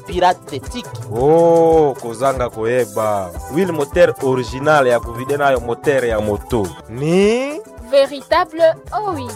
piratetique. Oh, kozanga koyeba. Huile moteur original ya kuvide nayo moteur ya moto ni Véritable Oil.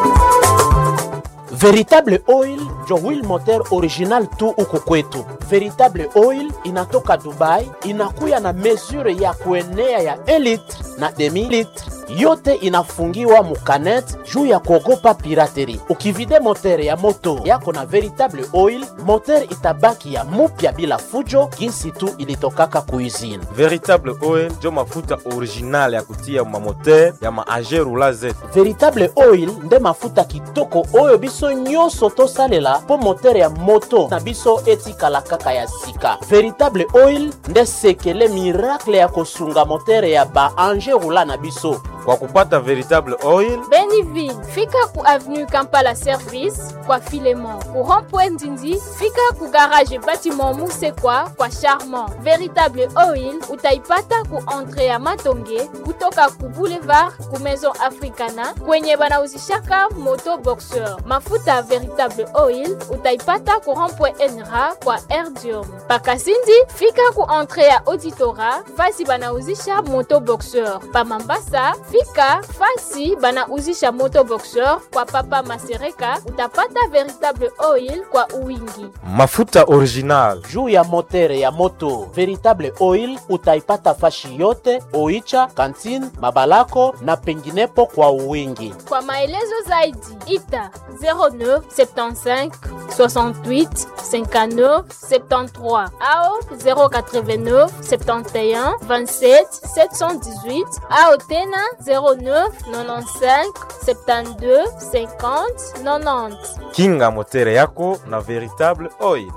Véritable Oil ndio wheel moteur original tu uko kwetu. Véritable Oil inatoka Dubai, inakuya na mesure ya kuenea ya 1 litre na demi litre. Yote inafungiwa mukanet juu ya kuogopa pirateri. Ukivide moteur ya moto yako na Véritable Oil, moteur itabaki ya mupya bila fujo jinsi tu ilitokaka kuizini. Véritable Oil ndio mafuta original ya kutia ma moteur ya ma AG roula Z. Véritable Oil nde mafuta kitoko oyo biso nyonso tosalela po moteur ya moto na biso etikala kaka ya sika. Véritable Oil nde sekele miracle ya kosunga moteur ya ba AG roula na biso. Kwa kupata Véritable Oil, Beniville, fika ku avenue Kampala Service, kwa Filemon. Ku rond-point Ndindi, fika ku garage bâtiment Musekwa, kwa Charmant. Véritable Oil, utaipata ku entrée ya Matonge, kutoka ku boulevard, ku Maison Africana, kwenye banauzishaka moto boxeur. Mafuta Véritable Oil, utaipata ku rond-point Enra, kwa Erdium. Pakasindi, fika ku entrée ya Auditora, fasi banauzisha moto boxeur. Pa Mambasa, fika fasi banauzisha moto boxeur kwa Papa Masereka, utapata Véritable Oil kwa uwingi. mafuta original Juu ya moteur ya moto Véritable Oil utaipata fashi yote, Oicha, Kantine, Mabalako na penginepo kwa uwingi. Kwa maelezo zaidi ita 09 75 68 59 73 au 089 71 27 718 au tena 09 95 72 50 90. kinga moteur yako na Véritable Oil.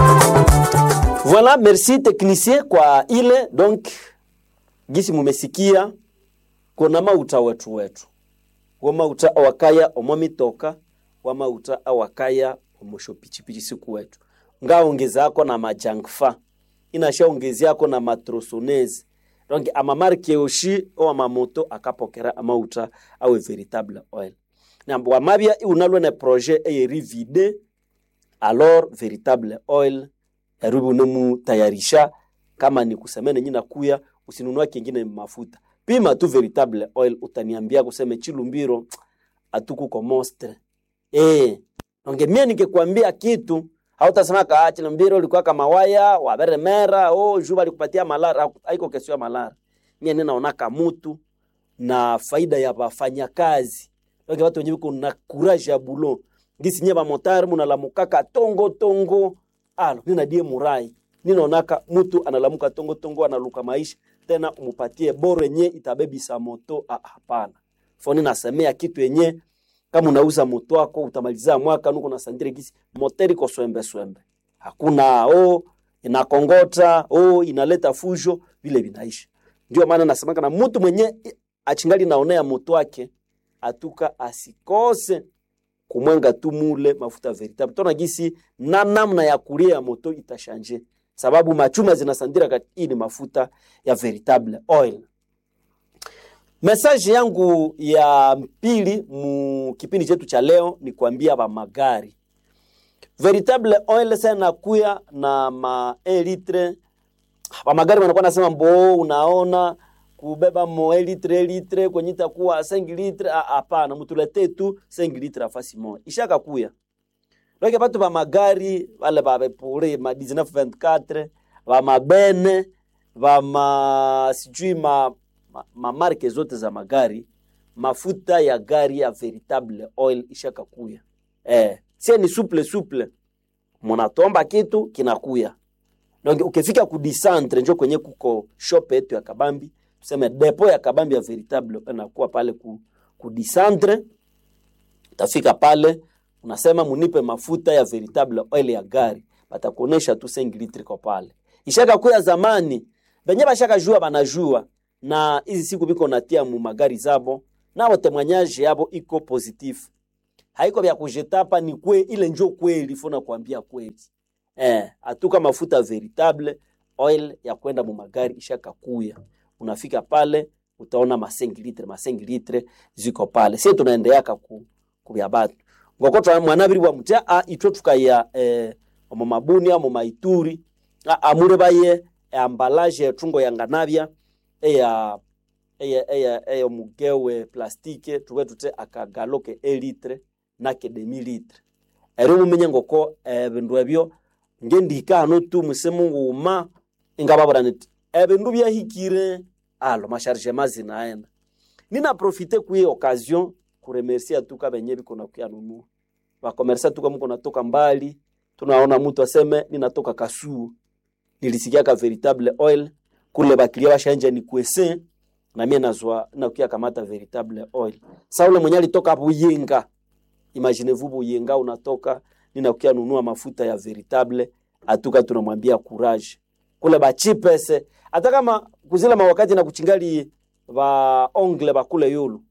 Voilà, merci technicien kwa ile. Donc gisi mumesikia kuna mauta wetu wa mauta awakaya omomitoka wa mauta awakaya omoshopichipichi siku wetu ngaongeza yako na majangfa inashaongeza yako na matrosonese. Donc amamarke oshi o amamoto akapokera amauta awe Véritable Oil. Nambo amabia unalwe na projet e rivide, alors Véritable Oil erubu nemu tayarisha kama ni kusemene nyina kuya usinunua kingine mafuta. Pima tu Véritable Oil utaniambia kuseme Chilumbiro atuku ko monstre. Nonge mie ningekuambia kitu hautasema ka Chilumbiro ulikuwa kama waya wabere mera juba likupatia malara. Haiko kesho ya malara. Mie ninaona kama mtu na faida ya wafanya kazi. Nonge watu wenyewe kuna courage ya boulot. Ngisi nyeba motari munalamukaka tongo nina die murai. Ninaonaka mtu analamuka tongo analuka maisha tena umupatie boro yenye itabebisa moto. Hapana. Foni nasemea kitu yenye kama unauza moto wako utamaliza mwaka nuko na sandire gisi moteri ko swembe. Hakuna inakongota inaleta fujo vile vinaisha. Ndio maana nasema kana mtu mwenye achingali naonea moto wake atuka asikose kumwenga tu mule mafuta Véritable. Tona gisi na namna ya kulia moto itashanje. Sababu machuma zinasandira kati ni mafuta ya Véritable Oil. Message yangu ya pili mu kipindi chetu cha leo ni kuambia ba magari. Véritable Oil sana kuya na ma 1 litre. Ba magari wanakuwa nasema unaona kubeba mo 1 litre kwenye itakuwa 5 litre. Hapana, mtuletee tu 5 litre afasi moja. Ishaka kuya. Loke batu ba magari wale ba pure ma 1924 ba mabene ba sijui marke zote za magari, mafuta ya gari ya Véritable Oil ishaka kuya. Si ni souple munatomba kitu kinakuya. Donc ukifika ku Dicentre njoo kwenye kuko shop yetu ya Kabambi, tuseme depot ya Kabambi ya Véritable inakuwa pale ku Dicentre. Utafika pale unasema munipe mafuta ya Véritable Oil ya gari, batakuonesha tu 5 litre kwa pale. Ishaka kuya zamani benye bashaka jua banajua na hizi siku biko natia mu magari zabo na wotemwanyaje yabo iko positif. Haiko vya kujetapa ni kwe ile njoo kweli fona kuambia kweli. Atuka mafuta Véritable Oil ya kwenda mu magari ishaka kuya. Unafika pale utaona ma 5 litre ziko pale. Sisi tunaendelea ku bya batu. Ngokotwa mwanabiri wa mtia itwe tukaya omo mabuni amo maituri amure baye emballage etungo yanganabya eya mugewe plastike tuwe tute akagaloke litre nake demi litre ero mumenye ngoko bindu ebyo ngendika hano tu musemu nguma ingababura niti bindu byahikire alo masharge mazina aenda nina profiter kui occasion kuremercier tuka benye biko na kuyanunu ba commerçant tuka mko natoka mbali tunaona mtu aseme ninatoka Kasuu nilisikia ka veritable oil kule bakilia bashanje ni kwese na mimi nazwa na kuya kamata veritable oil saule mwenye alitoka Buyinga imaginez-vous Buyinga unatoka ninakuya nunua mafuta ya veritable atuka tunamwambia courage kule ba chipese hata kama kuzila mawakati na kuchingali ba ongle bakule yulu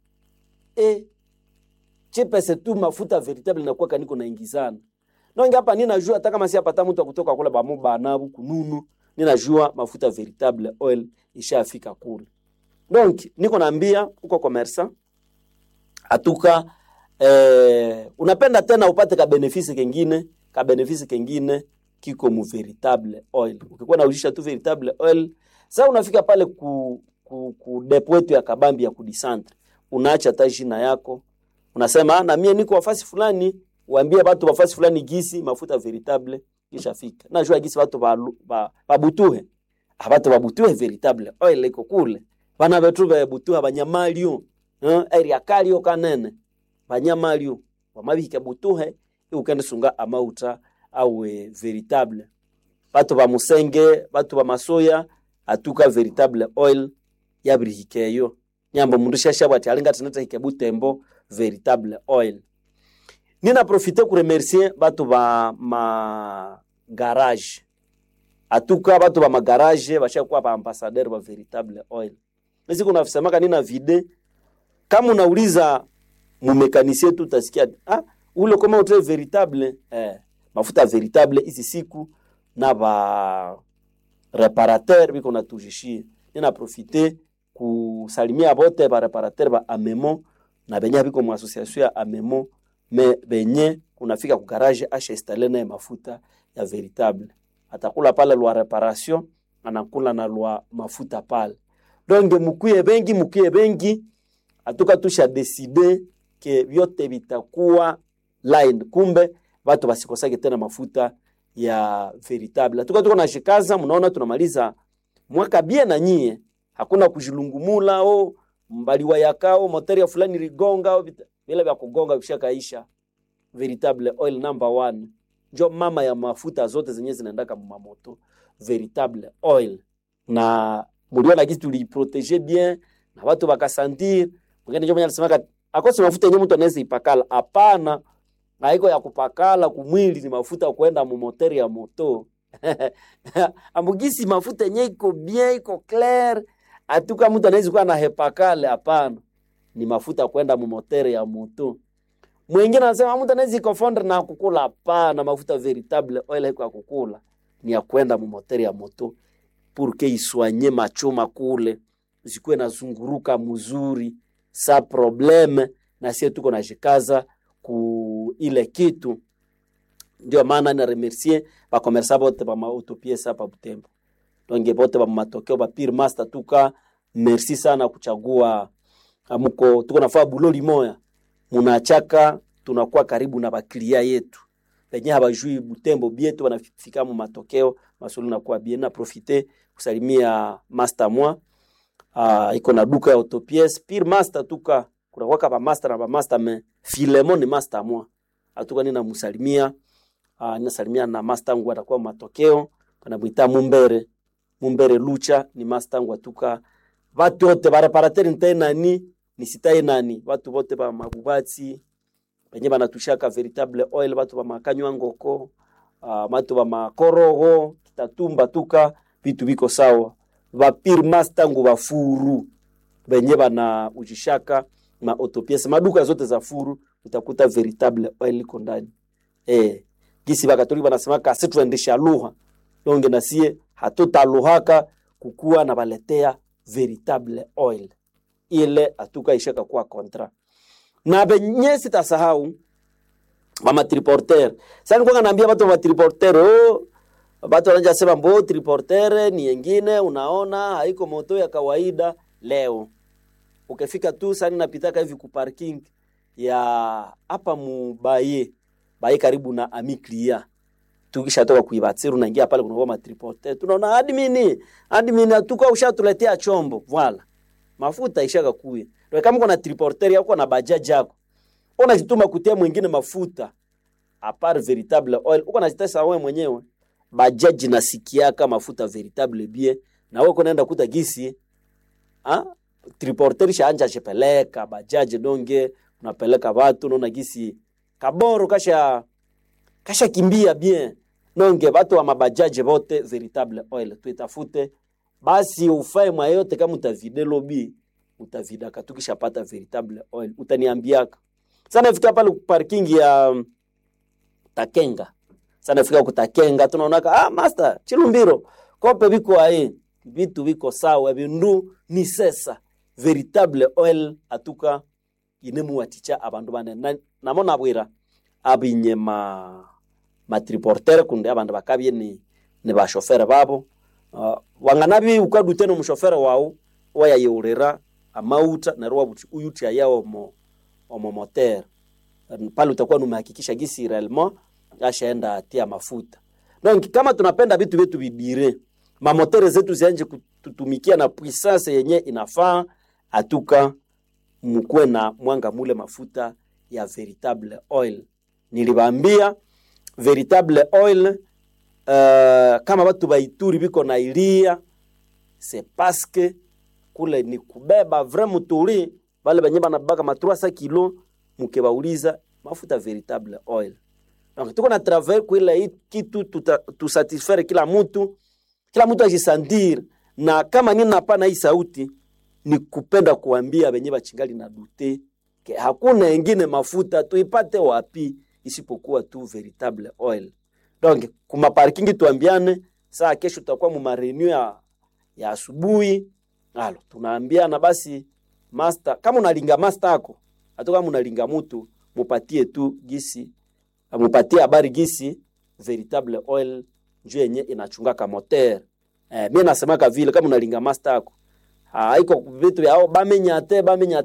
chipese tu mafuta veritable na kwa kaniko naingizana nonge hapa ninajua hata kama si apata mtu kutoka kule ba mubanabu kununu ninajua mafuta veritable oil ishafika kule donc niko naambia uko commerçant atuka unapenda tena upate ka benefisi kengine kiko mu veritable oil ukikuwa naujisha tu veritable oil sasa unafika pale ku depot ya kabambi ya kudisantre unaacha tajina yako unasema na mie niko wafasi fulani uambie watu wafasi fulani gisi mafuta veritable kisha fika najua gisi watu babutuhe watu babutuhe veritable oil iko kule bana betu babutuha banyamalio area kalio kanene banyamalio wamabika butuhe ukende sunga amauta au veritable watu ba musenge watu ba masoya atuka veritable oil yabrihikeyo nyambo mundu shashabati alinga tinata ikebutembo veritable oil nina profiter ku remercier batu ba ma garage atuka batu ba ma garage bashakuwa ba ambassadeur ba veritable oil nisi kuna fisemaka nina vide kama unauliza mumekanisie tu utasikia ule kama utre veritable mafuta veritable hizi siku na ba reparateur biko na tujishie nina profiter kusalimia bote ba reparateur ba Amemo na benye biko mu association ya Amemo me benye kunafika ku garage asha installer na mafuta ya veritable atakula pale lwa reparation anakula na lwa mafuta pale donc mukuye bengi atuka tusha decide ke vyote bitakuwa line kumbe watu basikosake tena mafuta ya veritable tuko na shikaza mnaona tunamaliza mwaka bien na nyie hakuna kujilungumula mbaliwa yakao moteri ya fulani rigonga bila vya kugonga vishakaisha veritable oil number 1 njo mama ya mafuta zote zenye zinaendaka mamoto veritable oil na muliona kitu tuliproteger bien na watu bakasentir mwingine njo mwenye alisema akosi mafuta yenye mtu anaweza ipakala hapana haiko ya kupakala kumwili ni mafuta kwenda mu moteri ya moto ambugisi mafuta yenye iko bien iko clair atuka mtu anaweza kuwa na hepakale hapana ni mafuta kwenda mu moteri ya moto mwingine anasema mtu anaweza confondre na kukula hapana mafuta veritable oil haiko ya kukula ni ya kwenda mu moteri ya moto pour que iswanye machoma kule zikuwe nazunguruka mzuri sa probleme na sisi tuko na jikaza ku ile kitu ndio maana na remercier ba commerçant bote ba autopiece hapa Butembo donc bote ba matokeo ba Pire Master tuka merci sana kuchagua amuko tuko nafaa buloli moya munachaka tunakuwa karibu na baklia yetu penye habajui Butembo bietu wanafika mu matokeo masulu na kwa bien na profiter kusalimia master moi iko na duka ya autopiece Pire Master tuka kuna waka ba master na ba master me Filemon master moi atuka nina musalimia ninasalimia na master wangu atakuwa matokeo kana buita Mumbere Lucha ni master wangu atuka watu wote ba reparateur ntena ni sitai nani watu wote ba mabubati penye banatushaka veritable oil watu ba makanywa ngoko watu ba makoroho kitatumba tuka vitu biko sawa ba Pire Master wangu ba furu benye bana ujishaka ma autopiece maduka zote za furu utakuta veritable oil iko ndani kisi bakatoli banasema kasi tuendesha lugha yonge nasie hatutaluhaka kukua na baletea veritable oil ile atuka ishaka kwa kontra na benye sitasahau Mama triporter. Sasa nilikuwa naambia watu wa triporter, watu wanaanza sema mbo triporter ni nyingine, unaona haiko moto ya kawaida. Leo ukifika tu sana napitaka hivi ku parking ya hapa Mubaye, Baye karibu na Amiklia. Tukishatoka kuibatsiru naingia pale kuna mama triporter. Tunaona admin atuko ushatuletea chombo. Voilà. Mafuta ishaka kuya. Ndio kama kuna triporter yako na bajaji yako. Unajituma kutia mwingine mafuta. Apart veritable oil. Uko unajitesa wewe mwenyewe. Bajaji nasikiaka mafuta veritable bien. Na wewe unaenda kuta gisi. Triporter shaanja chepeleka bajaji donge unapeleka watu unaona gisi kaboro kasha kimbia bien. Nonge watu wa mabajaji wote veritable oil. Tuitafute basi ufae mwa yote kama utavide lobby utavida katukisha pata veritable oil utaniambiaka. Sana fika pale parking ya Takenga. Sana fika kutakenga tunaonaka master Chilumbiro kope biko ae vitu biko sawa bindu ni sesa veritable oil atuka inemu waticha abandu bane namona bwira abinye ma triporter kunde abandu bakabye ni ba chauffeur babo wanganabi ukadute no mchauffeur wao waya yorera amauta na roa uyuti yao mo moteur pale utakuwa numehakikisha gisi réellement ashaenda atia mafuta. Donc kama tunapenda vitu vyetu bidire ma moteur zetu zianje kutumikia na puissance yenye inafaa atuka mkuwe na mwanga mule mafuta ya veritable oil. Niliwaambia veritable oil kama watu baituri biko na ilia c'est parce que kule ni kubeba vraiment turi bale banyeba na baka ma 300 kilo mukebauliza mafuta veritable oil. Donc tuko na travail kwa ile kitu tu satisfaire kila mtu ajisentir na kama nini napana hii sauti ni kupenda kuambia benye bachingali na dute ke hakuna wengine mafuta tuipate wapi isipokuwa tu veritable oil. Donc kuma parking tuambiane saa kesho tutakuwa mu reunion ya asubuhi. Alo tunaambiana basi master kama unalinga master yako hata kama unalinga mtu mupatie tu gisi mupatie habari gisi veritable oil njoo yenye inachungaka moteur. Mimi nasema vile kama unalinga master yako haiko vitu yao bamenyate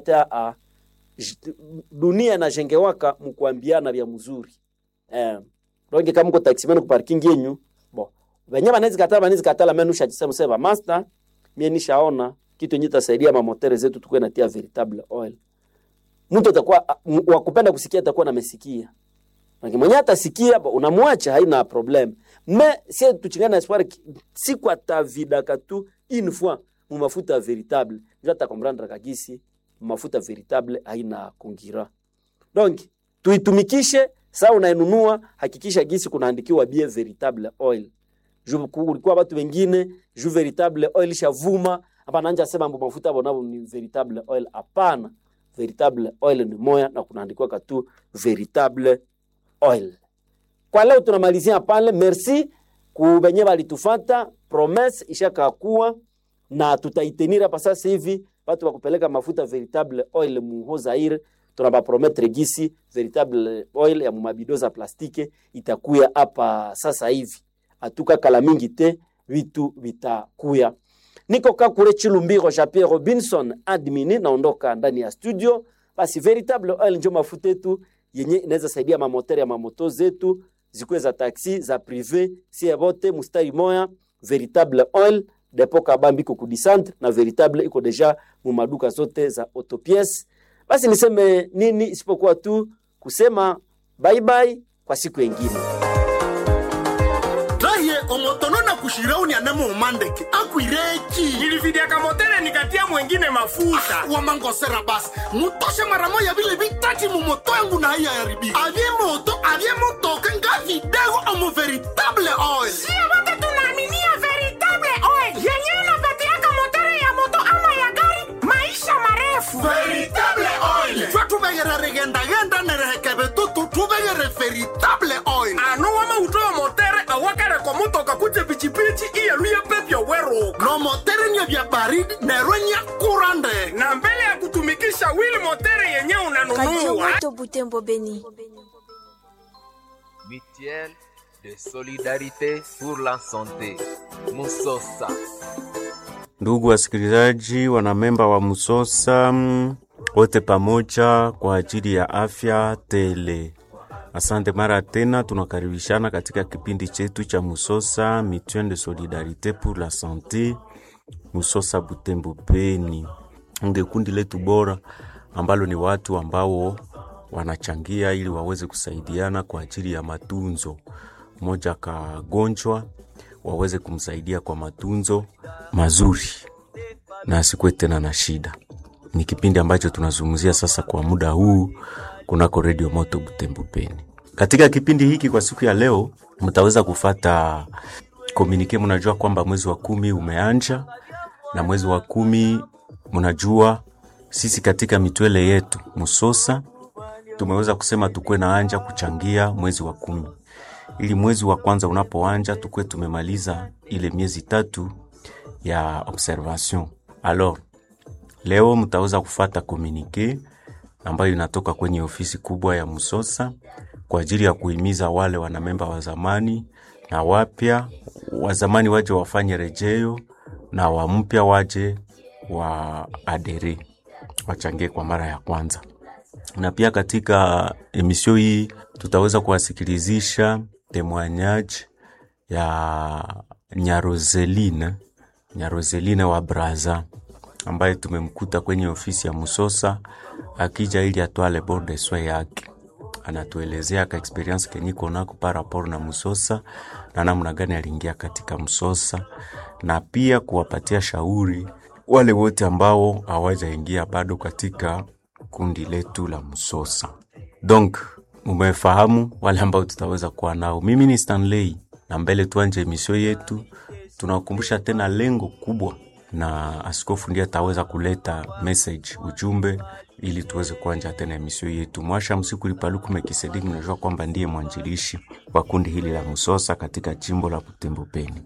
dunia na jengewaka mkuambiana vya mzuri. Ronge kama uko taxi ku parking yenyu bo wenye banezi katala menu sema master mimi nishaona kitu yenye tasaidia ma moteur zetu tukue na tia veritable oil. Mtu atakuwa wakupenda kusikia atakuwa namesikia. Lakini mwenye atasikia unamwacha haina problem. Mais si tuchingana espoir si kwa ta vida katu une fois mu mafuta veritable ndio atakomprendre kagisi mafuta veritable haina kongira. Donc tuitumikishe saa unainunua hakikisha gisi kunaandikiwa bien veritable oil. Kulikuwa watu wengine ju veritable oil shavuma hapa nanja sema mafuta bonabo ni veritable oil. Hapana, veritable oil ni moya na kunaandikiwa katu veritable oil. Kwa leo tunamalizia pale. Merci kubenye balitufata. Promesse ishakakuwa na tutaitenira pa sasa hivi. Watu wakupeleka mafuta veritable oil mu Zaire tunaba promettre gisi veritable oil ya mabido za plastike itakuya hapa sasa hivi. Atuka kala mingi te vitu vitakuya. Niko kakure Chilumbiro Jean-Pierre Robinson admin naondoka ndani ya studio. Basi veritable oil ndio mafuta yetu yenye inaweza saidia mamotori ya mamoto zetu zikuwe za taxi za privé si ebote mustari moya. Veritable oil depo Kabambi ku Disantre na veritable iko deja mu maduka zote za autopièces. Basi niseme nini isipokuwa tu kusema bye bye kwa siku nyingine. Traye omotono na kushirauni anemo umandeke akuireki nilividia kamotere nikatia mwengine mafuta wa mangosera basi mutoshe mara moja vile vitati mu moto yangu na haya haribika avye moto kanga video omo veritable oil sio wote tunaaminia veritable oil yenyewe inapatiaka motori ya moto ama ya gari maisha marefu. Veritable oil fatu tubegere regenda nerehekebe tubegere veritable oil anu wama utoa motere awakare kwa mutoka kuje pichipichi iya luye pepyo weruka no motere nye vya baridi nerwenya kurande na mbele ya kutumikisha wheel motere yenye unanunua Radio Butembo Beni. mutuelle de solidarité pour la santé Musosa. Ndugu wasikilizaji, wanamemba wa Musosa, wote pamoja kwa ajili ya afya tele. Asante mara tena, tunakaribishana katika kipindi chetu cha Musosa mutuelle de solidarité pour la santé Musosa Butembo Beni. Kundi letu bora ambalo ni watu ambao wanachangia ili waweze kusaidiana kwa ajili ya matunzo. Mmoja kagonjwa, waweze kumsaidia kwa matunzo mazuri na asikuwe tena na shida. Ni kipindi ambacho tunazungumzia sasa kwa muda huu kunako Radio Moto Butembo Beni. Katika kipindi hiki kwa siku ya leo mtaweza kufata komunike. Mnajua kwamba mwezi wa 10 umeanja, na mwezi wa 10 mnajua sisi katika mitwele yetu Musosa tumeweza kusema tukue na anja kuchangia mwezi wa 10. Ili mwezi wa kwanza unapoanja tukue tumemaliza ile miezi 3 ya observation. Alors, leo mtaweza kufata komunike ambayo inatoka kwenye ofisi kubwa ya Musosa kwa ajili ya kuhimiza wale wanamemba wa zamani na wapya. Wa zamani waje wafanye rejeo na wa mpya waje wa adere, wachangie kwa mara ya kwanza. Na pia katika emisio hii tutaweza kuwasikilizisha témoignage ya Nyarozeline wa Braza, ambaye tumemkuta kwenye ofisi ya Musosa akija ili atoale borde swa yake. Anatuelezea ka experience kenyiko nako par rapport na Musosa na namna gani aliingia katika Musosa, na pia kuwapatia shauri wale wote ambao hawajaingia bado katika kundi letu la Musosa. Donc, umefahamu wale ambao tutaweza kuwa nao. Mimi ni Stanley, na mbele tuanje emission yetu tunakukumbusha tena lengo kubwa, na askofu ndiye ataweza kuleta message, ujumbe, ili tuweze kuanja tena emission yetu. Mwasha Msiku Lipaluku Mekisedeki, mnajua kwamba ndiye mwanjilishi wa kundi hili la Musosa katika jimbo la Butembo Beni.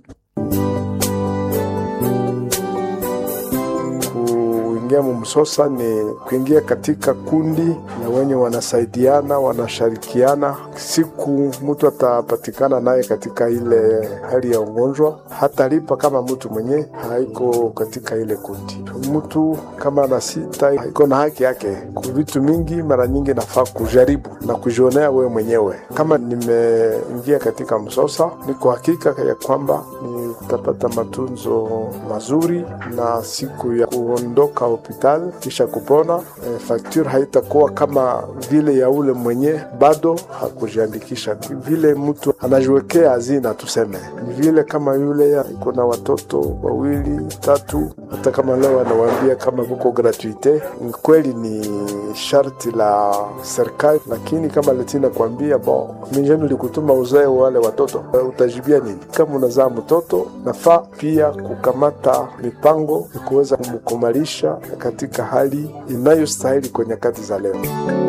Kuingia Musosa ni kuingia katika kundi na wenye wanasaidiana, wanashirikiana. Siku mtu atapatikana naye katika ile hali ya ugonjwa, hatalipa kama mtu mwenye haiko katika ile kundi. Mtu kama ana sita haiko na haki yake. Kwa vitu mingi mara nyingi nafaa kujaribu na kujionea wewe mwenyewe. Kama nimeingia katika Musosa, niko hakika ya kwamba nitapata matunzo mazuri, na siku ya kuondoka hospitali kisha kupona, facture haitakuwa kama vile ya ule mwenye bado hakujiandikisha. Vile mtu anajiwekea hazina, tuseme ni vile kama yule iko na watoto 2, 3, hata kama leo anawaambia kama kuko gratuite, kweli ni sharti la serikali, lakini kama letina kuambia mimi nilikutuma uzae wale watoto, utajibia nini? Kama unazaa mtoto, nafaa pia kukamata mipango ya kuweza kumkumalisha katika hali inayostahili kwa nyakati za leo.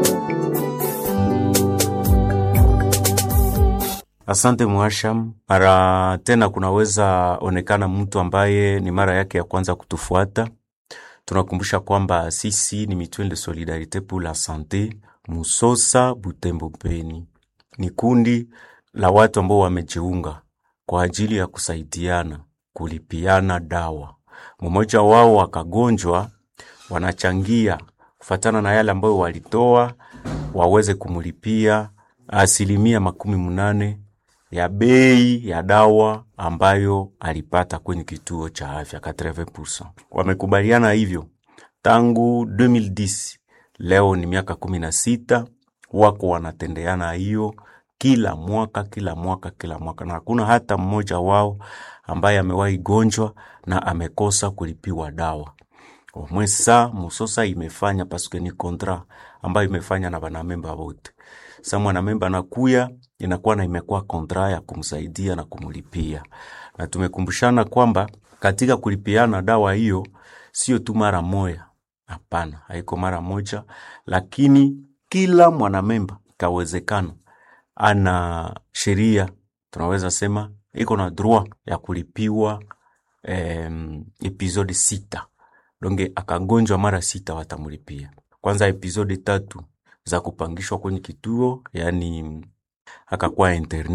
Asante Mwasham. Mara tena kunaweza onekana mtu ambaye ni mara yake ya kwanza kutufuata. Tunakumbusha kwamba sisi ni mutuelle de solidarité pour la santé Musosa Butembo Beni. Ni kundi la watu ambao wamejiunga kwa ajili ya kusaidiana, kulipiana dawa. Mmoja wao wakagonjwa, wanachangia kufatana na yale ambayo walitoa, waweze kumulipia 80% ya bei ya dawa ambayo alipata kwenye kituo cha afya, 80%. Wamekubaliana hivyo tangu 2010. Leo ni miaka 16 wako wanatendeana hiyo kila mwaka. Na hakuna hata mmoja wao ambaye amewahi gonjwa na amekosa kulipiwa dawa. Mwesa Musosa imefanya paske ni kontra ambayo imefanya na wanamemba wote. Sasa mwanamemba anakuya, inakuwa na imekuwa kontra ya kumsaidia na kumulipia. Na tumekumbushana kwamba katika kulipiana dawa hiyo sio tu mara moja. Hapana, haiko mara moja, lakini kila mwanamemba kawezekana ana sheria, tunaweza sema iko na droit ya kulipiwa episode 6. Donge akagonjwa mara 6 watamulipia. Kwanza episode 3 za kupangishwa kwenye kituo, yani akakuwa interne